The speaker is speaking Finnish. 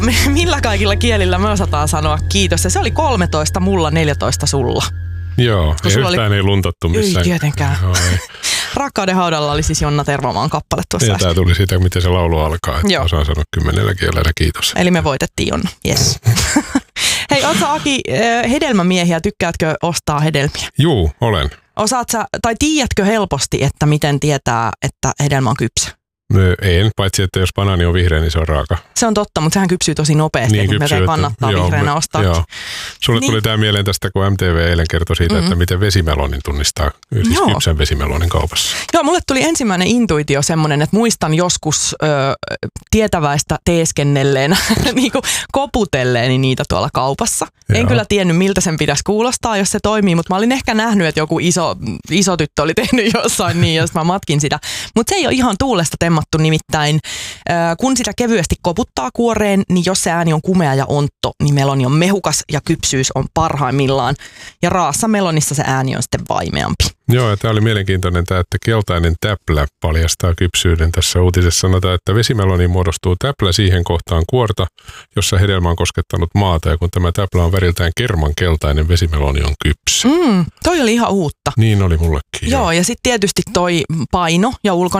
millä kaikilla kielillä me osataan sanoa kiitos. Ja se oli 13 mulla, 14 sulla. Joo, kun yhtään ei luntattu missään. Ei tietenkään. Rakkauden haudalla oli siis Jonna Tervomaan kappale tuossa. Ja tämä tuli siitä, miten se laulu alkaa, että osaan sanoa 10 kielellä kiitos. Eli me voitettiin, Jonna. Yes. Hei, ootko Aki hedelmämiehiä? Tykkäätkö ostaa hedelmiä? Juu, olen. Tiedätkö helposti, että miten tietää, että hedelmä on kypsä? En, paitsi että jos banaani on vihreä, niin se on raaka. Se on totta, mutta sehän kypsyy tosi nopeasti, niin että me kannattaa vihreänä ostaa. Joo. Sulle tuli tämä mieleen tästä, kun MTV eilen kertoi siitä, että miten vesimelonin tunnistaa, siis kypsän vesimelonin kaupassa. Joo, mulle tuli ensimmäinen intuitio semmoinen, että muistan joskus tietäväistä teeskennelleenä, niin kuin koputelleeni niitä tuolla kaupassa. Joo. En kyllä tiennyt, miltä sen pitäisi kuulostaa, jos se toimii, mutta mä olin ehkä nähnyt, että joku iso tyttö oli tehnyt jossain niin, ja mä matkin sitä. Mutta se ei ole ihan tuulesta temmattu, nimittäin kun sitä kevyesti koputtaa kuoreen, niin jos se ääni on kumea ja ontto, niin meloni on mehukas ja kypsyys on parhaimmillaan. Ja raassa melonissa se ääni on sitten vaimeampi. Joo, ja tämä oli mielenkiintoinen tämä, että keltainen täplä paljastaa kypsyyden. Tässä uutisessa sanotaan, että vesimeloniin muodostuu täplä siihen kohtaan kuorta, jossa hedelmä on koskettanut maata. Ja kun tämä täplä on väriltään kermankeltainen, vesimeloni on kypsä. Toi oli ihan uutta. Niin oli mullekin. Joo, ja sitten tietysti toi paino ja